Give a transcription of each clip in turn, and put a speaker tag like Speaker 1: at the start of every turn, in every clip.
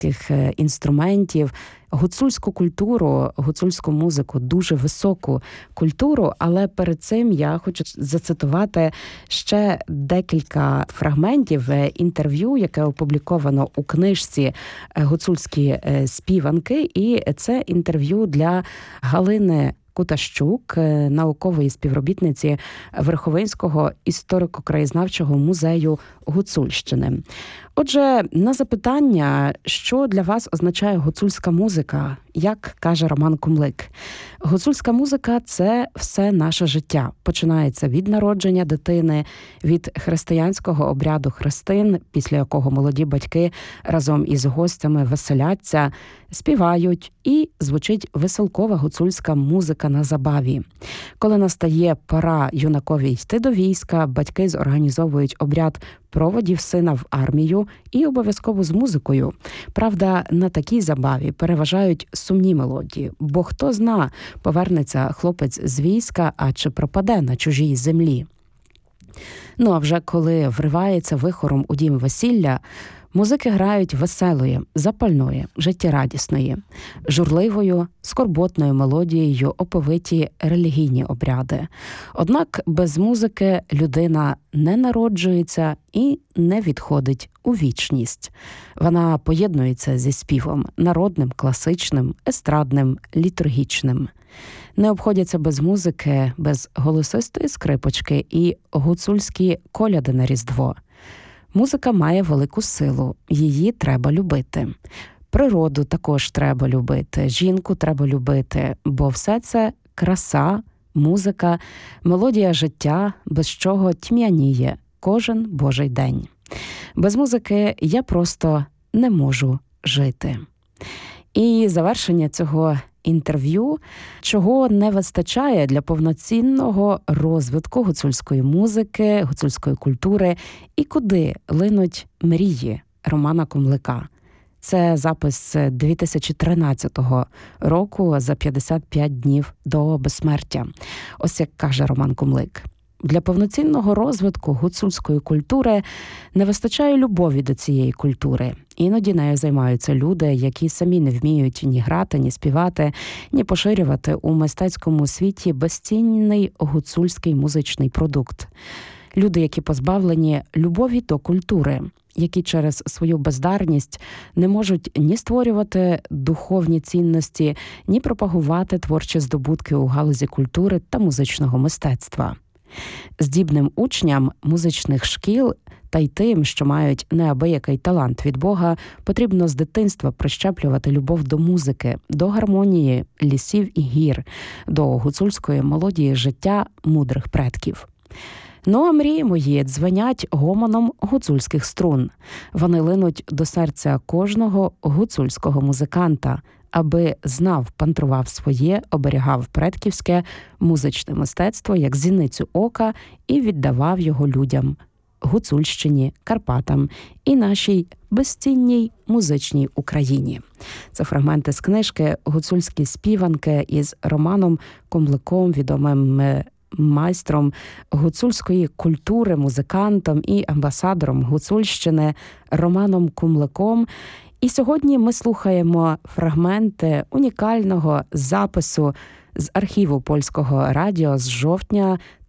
Speaker 1: інструментів, гуцульську культуру, гуцульську музику, дуже високу культуру. Але перед цим я хочу зацитувати ще декілька фрагментів інтерв'ю, яке опубліковано у книжці «Гуцульські співанки». І це інтерв'ю для Галини Кутащук, наукової співробітниці Верховинського історико-краєзнавчого музею Гуцульщини. Отже, на запитання, що для вас означає гуцульська музика, як каже Роман Кумлик: гуцульська музика – це все наше життя. Починається від народження дитини, від християнського обряду хрестин, після якого молоді батьки разом із гостями веселяться, співають, і звучить веселкова гуцульська музика на забаві. Коли настає пора юнакові йти до війська, батьки зорганізовують обряд проводів сина в армію і обов'язково з музикою. Правда, на такій забаві переважають сумні мелодії, бо хто зна, повернеться хлопець з війська, а чи пропаде на чужій землі. Ну а вже коли вривається вихором у дім весілля, музики грають веселої, запальної, життєрадісної, журливою, скорботною мелодією оповиті релігійні обряди. Однак без музики людина не народжується і не відходить у вічність. Вона поєднується зі співом народним, класичним, естрадним, літургічним. Не обходяться без музики, без голосистої скрипочки і гуцульські коляди на Різдво. Музика має велику силу, її треба любити. Природу також треба любити, жінку треба любити, бо все це краса, музика, мелодія життя, без чого тьмяніє кожен божий день. Без музики я просто не можу жити. І завершення цього інтерв'ю, чого не вистачає для повноцінного розвитку гуцульської музики, гуцульської культури і куди линуть мрії Романа Кумлика. Це запис 2013 року, за 55 днів до безсмертя. Ось як каже Роман Кумлик: для повноцінного розвитку гуцульської культури не вистачає любові до цієї культури. Іноді нею займаються люди, які самі не вміють ні грати, ні співати, ні поширювати у мистецькому світі безцінний гуцульський музичний продукт. Люди, які позбавлені любові до культури, які через свою бездарність не можуть ні створювати духовні цінності, ні пропагувати творчі здобутки у галузі культури та музичного мистецтва. Здібним учням музичних шкіл та й тим, що мають неабиякий талант від Бога, потрібно з дитинства прищеплювати любов до музики, до гармонії лісів і гір, до гуцульської мелодії життя мудрих предків. Ну а мрії мої дзвенять гомоном гуцульських струн. Вони линуть до серця кожного гуцульського музиканта, аби знав, пантрував своє, оберігав предківське музичне мистецтво як зіницю ока і віддавав його людям, Гуцульщині, Карпатам і нашій безцінній музичній Україні. Це фрагменти з книжки «Гуцульські співанки» із Романом Кумликом, відомим майстром гуцульської культури, музикантом і амбасадором Гуцульщини Романом Кумликом. І сьогодні ми слухаємо фрагменти унікального запису з архіву Польського радіо з жовтня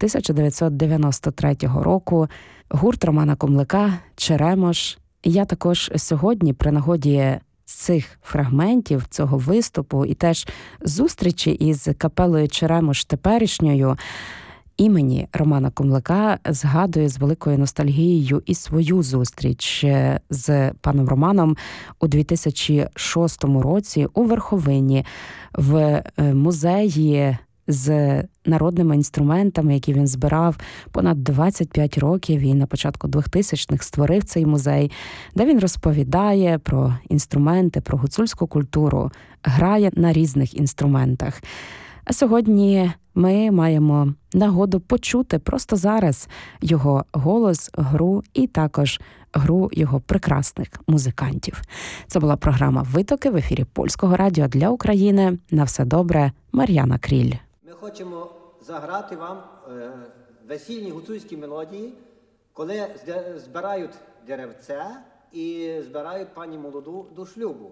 Speaker 1: 1993 року. Гурт Романа Кумлика «Черемош». Я також сьогодні при нагоді цих фрагментів, цього виступу і теж зустрічі із капелою «Черемош» теперішньою імені Романа Кумлика згадую з великою ностальгією і свою зустріч з паном Романом у 2006 році у Верховині в музеї з народними інструментами, які він збирав понад 25 років, і на початку 2000-х створив цей музей, де він розповідає про інструменти, про гуцульську культуру, грає на різних інструментах. А сьогодні ми маємо нагоду почути просто зараз його голос, гру і також гру його прекрасних музикантів. Це була програма «Витоки» в ефірі Польського радіо для України. На все добре, Мар'яна Кріль.
Speaker 2: Ми хочемо заграти вам весільні гуцульські мелодії, коли збирають деревце і збирають пані молоду до шлюбу.